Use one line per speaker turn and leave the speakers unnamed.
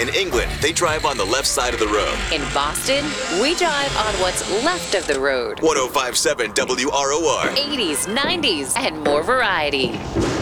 In England, they drive on the left side of the road.
In Boston, we drive on what's left of the road.
1057 WROR.
80s, 90s, and more variety.